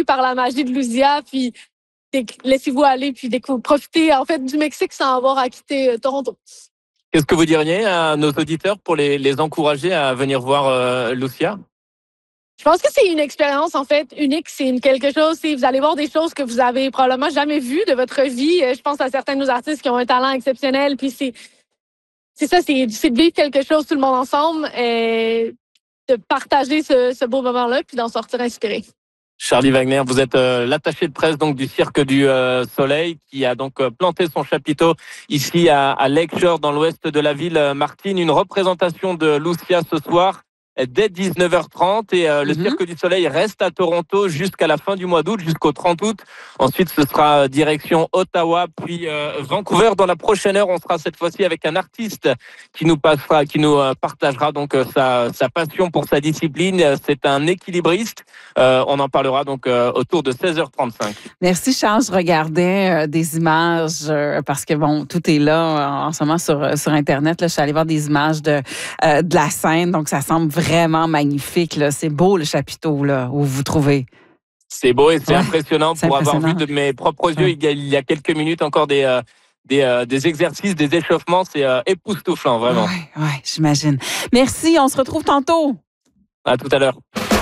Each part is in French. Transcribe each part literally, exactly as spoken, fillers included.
pris par la magie de Lucia, puis laissez-vous aller, puis profitez en fait du Mexique sans avoir à quitter euh, Toronto. Qu'est-ce que vous diriez à nos auditeurs pour les, les encourager à venir voir euh, Lucia? Je pense que c'est une expérience, en fait, unique. C'est une, quelque chose, c'est, vous allez voir des choses que vous avez probablement jamais vues de votre vie. Je pense à certains de nos artistes qui ont un talent exceptionnel. Puis c'est, c'est ça, c'est, c'est de vivre quelque chose tout le monde ensemble et de partager ce, ce beau moment-là puis d'en sortir inspiré. Charlie Wagner, vous êtes euh, l'attaché de presse donc du Cirque du euh, Soleil qui a donc euh, planté son chapiteau ici à, à Lakeshore dans l'ouest de la ville. Martine, une représentation de Lucia ce soir dès dix-neuf heures trente et euh, le mm-hmm. Cirque du Soleil reste à Toronto jusqu'à la fin du mois d'août, jusqu'au trente août. Ensuite, ce sera direction Ottawa, puis euh, Vancouver. Dans la prochaine heure, on sera cette fois-ci avec un artiste qui nous passera, qui nous euh, partagera donc euh, sa, sa passion pour sa discipline. C'est un équilibriste. Euh, on en parlera donc euh, autour de seize heures trente-cinq. Merci Charles. Je regardais euh, des images euh, parce que bon, tout est là euh, en ce moment sur sur Internet. Là, je suis allée voir des images de euh, de la scène, donc ça semble vraiment magnifique. Là. C'est beau le chapiteau là, où vous vous trouvez. C'est beau et c'est ouais, impressionnant c'est pour impressionnant. avoir vu de mes propres yeux ouais. il, y a, il y a quelques minutes encore des, euh, des, euh, des exercices, des échauffements. C'est euh, époustouflant, vraiment. Oui, ouais, j'imagine. Merci, on se retrouve tantôt. À tout à l'heure.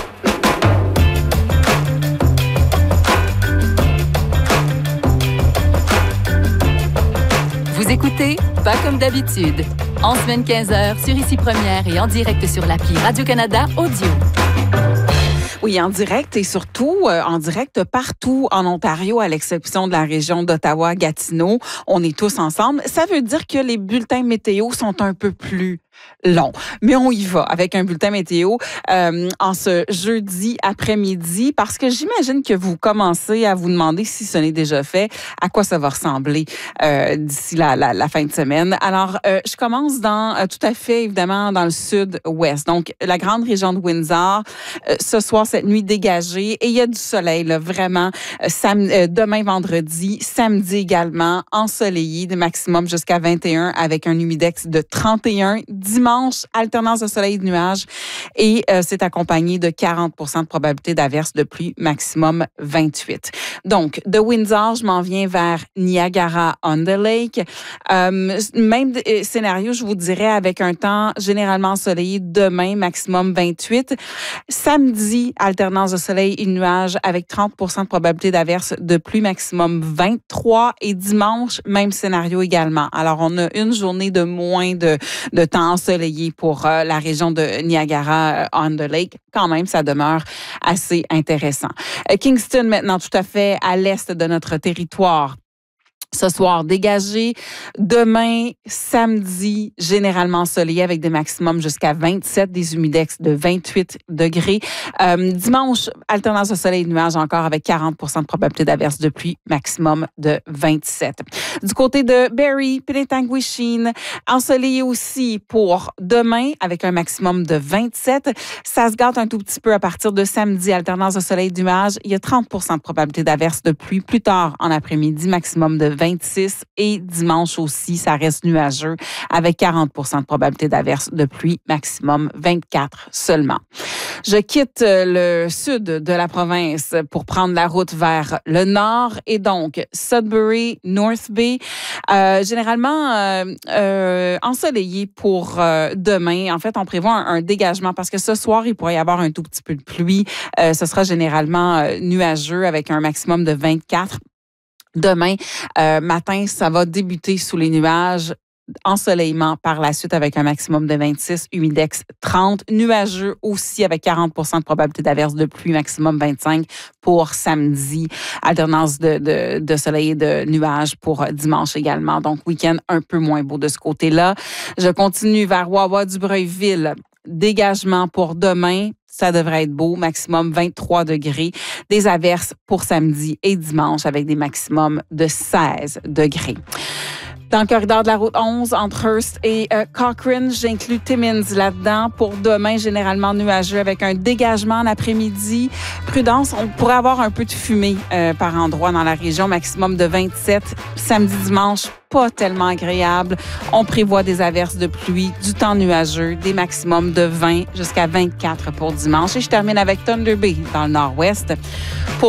Vous écoutez Pas comme d'habitude. En semaine quinze heures sur Ici Première et en direct sur l'appli Radio-Canada Audio. Oui, en direct et surtout euh, en direct partout en Ontario, à l'exception de la région d'Ottawa-Gatineau. On est tous ensemble. Ça veut dire que les bulletins météo sont un peu plus long. Mais on y va avec un bulletin météo euh, en ce jeudi après-midi parce que j'imagine que vous commencez à vous demander, si ce n'est déjà fait, à quoi ça va ressembler euh, d'ici la, la, la fin de semaine. Alors, euh, je commence dans euh, tout à fait, évidemment, dans le sud-ouest. Donc, la grande région de Windsor. Euh, ce soir, cette nuit dégagée et il y a du soleil, là, vraiment. Euh, sam- euh, demain, vendredi, samedi également, ensoleillé, de maximum jusqu'à vingt et un avec un humidex de trente et un. Dimanche, alternance de soleil et de nuages et euh, c'est accompagné de quarante pour cent de probabilité d'averse de pluie, maximum vingt-huit. Donc, de Windsor, je m'en viens vers Niagara-on-the-Lake. Euh, même scénario, je vous dirais, avec un temps généralement ensoleillé demain, maximum vingt-huit. Samedi, alternance de soleil et de nuages avec trente pour cent de probabilité d'averse de pluie, maximum vingt-trois. Et dimanche, même scénario également. Alors, on a une journée de moins de, de temps ensoleillé pour euh, la région de Niagara-on-the-Lake. Quand même, ça demeure assez intéressant. Euh, Kingston, maintenant, tout à fait à l'est de notre territoire. Ce soir, dégagé. Demain, samedi, généralement ensoleillé avec des maximums jusqu'à vingt-sept, des humidex de vingt-huit degrés. Euh, dimanche, alternance de soleil et de nuages encore avec quarante pour cent de probabilité d'averse de pluie, maximum de vingt-sept. Du côté de Barrie, Penetanguishene, ensoleillé aussi pour demain avec un maximum de vingt-sept. Ça se gâte un tout petit peu à partir de samedi, alternance de soleil et de nuages. Il y a trente pour cent de probabilité d'averse de pluie plus tard en après-midi, maximum de vingt-six et dimanche aussi, ça reste nuageux avec quarante pour cent de probabilité d'averse de pluie, maximum vingt-quatre seulement. Je quitte le sud de la province pour prendre la route vers le nord et donc Sudbury, North Bay, euh, généralement euh, euh, ensoleillé pour euh, demain. En fait, on prévoit un, un dégagement parce que ce soir, il pourrait y avoir un tout petit peu de pluie. Euh, ce sera généralement euh, nuageux avec un maximum de vingt-quatre. Demain euh, matin, ça va débuter sous les nuages. Ensoleillement par la suite avec un maximum de vingt-six, humidex trente, nuageux aussi avec quarante pour cent de probabilité d'averse de pluie, maximum vingt-cinq pour samedi, alternance de, de, de soleil et de nuages pour dimanche également. Donc, week-end un peu moins beau de ce côté-là. Je continue vers Wawa-du-Breuilville. Dégagement pour demain. Ça devrait être beau, maximum vingt-trois degrés. Des averses pour samedi et dimanche avec des maximums de seize degrés. Dans le corridor de la route onze, entre Hearst et euh, Cochrane, j'inclus Timmins là-dedans. Pour demain, généralement nuageux avec un dégagement en après-midi. Prudence, on pourrait avoir un peu de fumée euh, par endroit dans la région, maximum de vingt-sept. Samedi, dimanche, pas tellement agréable. On prévoit des averses de pluie, du temps nuageux, des maximums de vingt jusqu'à vingt-quatre pour dimanche. Et je termine avec Thunder Bay dans le nord-ouest. Pour